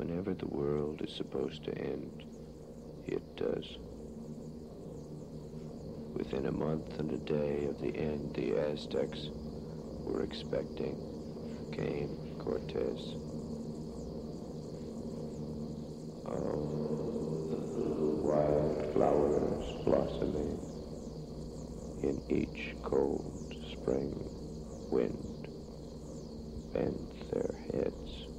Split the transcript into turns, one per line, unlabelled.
Whenever the world is supposed to end, it does. Within a month and a day of the end the Aztecs were expecting came Cortez. Oh, the wildflowers blossoming in each cold spring wind bent their heads